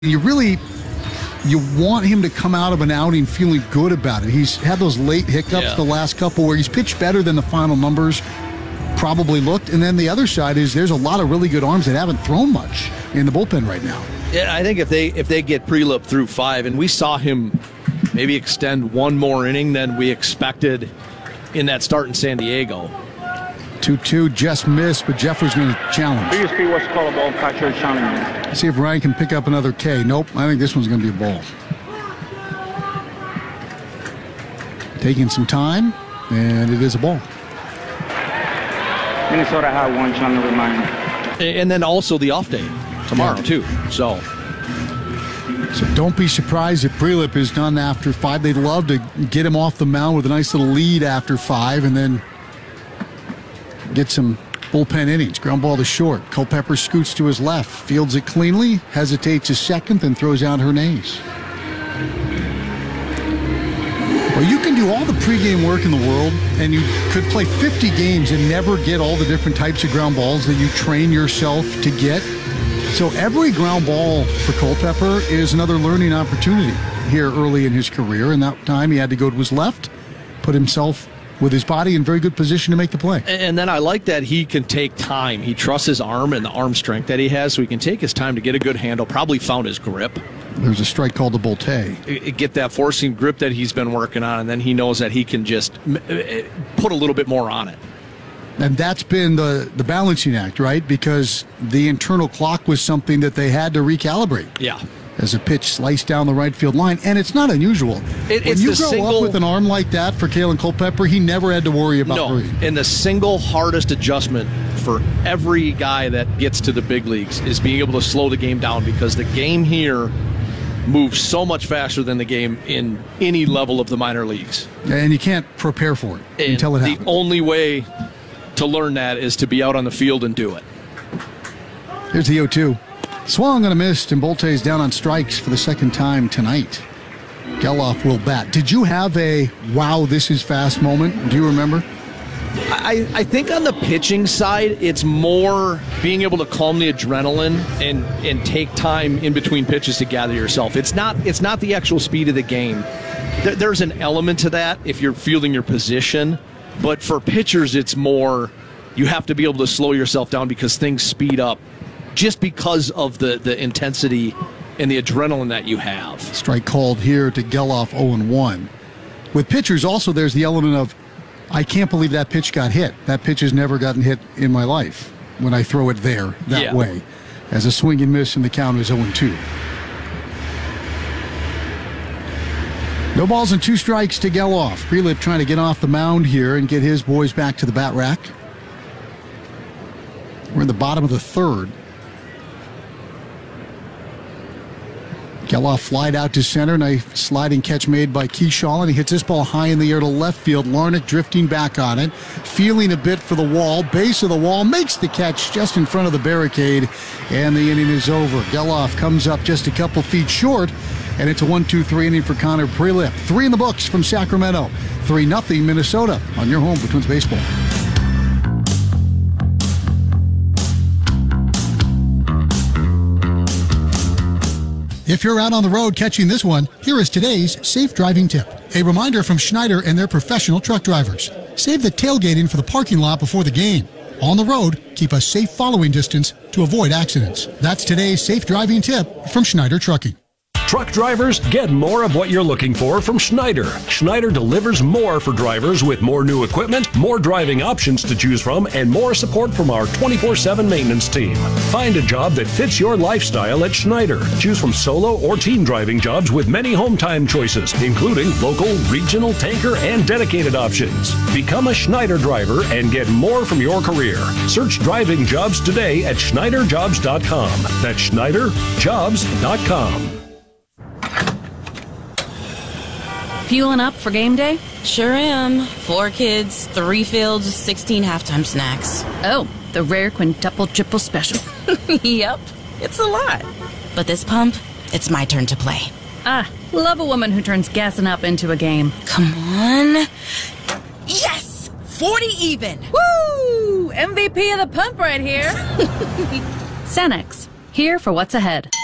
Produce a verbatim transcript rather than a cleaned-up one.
You really, you want him to come out of an outing feeling good about it. He's had those late hiccups yeah. the last couple where he's pitched better than the final numbers probably looked. And then the other side is there's a lot of really good arms that haven't thrown much in the bullpen right now. Yeah, I think if they if they get Prelip through five, and we saw him maybe extend one more inning than we expected in that start in San Diego. two two just missed, but Jeffers going to challenge. Previous speed was called a ball, catcher challenge. Let's see if Ryan can pick up another K. Nope, I think this one's going to be a ball. Taking some time, and it is a ball. Minnesota had one challenge remind. And then also the off day tomorrow, yeah. too. So. So don't be surprised if Prelip is done after five. They'd love to get him off the mound with a nice little lead after five and then get some bullpen innings. Ground ball to short. Culpepper scoots to his left, fields it cleanly, hesitates a second, then throws out Hernandez. Well, you can do all the pregame work in the world, and you could play fifty games and never get all the different types of ground balls that you train yourself to get. So every ground ball for Culpepper is another learning opportunity here early in his career. And that time he had to go to his left, put himself with his body in very good position to make the play. And then I like that he can take time. He trusts his arm and the arm strength that he has, so he can take his time to get a good handle, probably found his grip. There's a strike called to Bolte. Get that forcing grip that he's been working on, and then he knows that he can just put a little bit more on it. And that's been the, the balancing act, right? Because the internal clock was something that they had to recalibrate. Yeah. As a pitch sliced down the right field line. And it's not unusual. It, when it's you the grow single, up with an arm like that for Kalen Culpepper, he never had to worry about no, breathing. And the single hardest adjustment for every guy that gets to the big leagues is being able to slow the game down, because the game here moves so much faster than the game in any level of the minor leagues. And you can't prepare for it and until it the happens. The only way to learn that is to be out on the field and do it. Here's the oh two. Swung on a miss, and Bolte's down on strikes for the second time tonight. Geloff will bat. Did you have a wow, this is fast moment? Do you remember? I, I think on the pitching side, it's more being able to calm the adrenaline and, and take time in between pitches to gather yourself. It's not it's not the actual speed of the game. There, there's an element to that if you're fielding your position, but for pitchers, it's more you have to be able to slow yourself down because things speed up just because of the, the intensity and the adrenaline that you have. Strike called here to Geloff, oh and one. With pitchers, also, there's the element of, I can't believe that pitch got hit. That pitch has never gotten hit in my life when I throw it there that yeah. way. As a swing and miss, and the count is oh and two. No balls and two strikes to Geloff. Prelip trying to get off the mound here and get his boys back to the bat rack. We're in the bottom of the third. Geloff flied out to center. Nice sliding catch made by Keyshaw, and he hits this ball high in the air to left field. Larnach drifting back on it, feeling a bit for the wall. Base of the wall, makes the catch just in front of the barricade, and the inning is over. Geloff comes up just a couple feet short, and it's a one two three inning for Connor Prelip. Three in the books from Sacramento. three nothing Minnesota on your home for Twins Baseball. If you're out on the road catching this one, here is today's safe driving tip. A reminder from Schneider and their professional truck drivers. Save the tailgating for the parking lot before the game. On the road, keep a safe following distance to avoid accidents. That's today's safe driving tip from Schneider Trucking. Truck drivers, get more of what you're looking for from Schneider. Schneider delivers more for drivers with more new equipment, more driving options to choose from, and more support from our twenty-four seven maintenance team. Find a job that fits your lifestyle at Schneider. Choose from solo or team driving jobs with many home time choices, including local, regional, tanker, and dedicated options. Become a Schneider driver and get more from your career. Search driving jobs today at Schneider Jobs dot com. That's Schneider Jobs dot com. Fueling up for game day? Sure am. Four kids, three fields, sixteen halftime snacks. Oh, the rare quintuple triple special. Yep, it's a lot. But this pump, it's my turn to play. Ah, love a woman who turns gassing up into a game. Come on. Yes! forty even! Woo! M V P of the pump right here. Cenex, here for what's ahead.